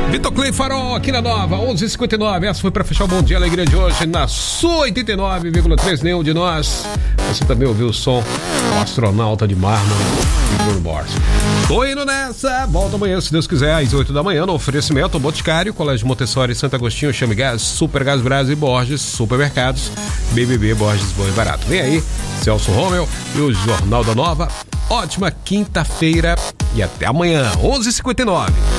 Vitor Clay Farol aqui na Nova, 11h59. Essa foi para fechar o Bom Dia Alegria de hoje na sua 89,3. Nenhum de nós. Você também ouviu o som do Astronauta de Mármore e Bruno Borges. Tô indo nessa. Volta amanhã, se Deus quiser, às 8 da manhã, no oferecimento Boticário, Colégio Montessori, Santo Agostinho, Chame Gás, Super Gás Brasil e Borges, Supermercados, BBB, Borges, Bom e Barato. Vem aí, Celso Romeu e o Jornal da Nova. Ótima quinta-feira e até amanhã, 11h59.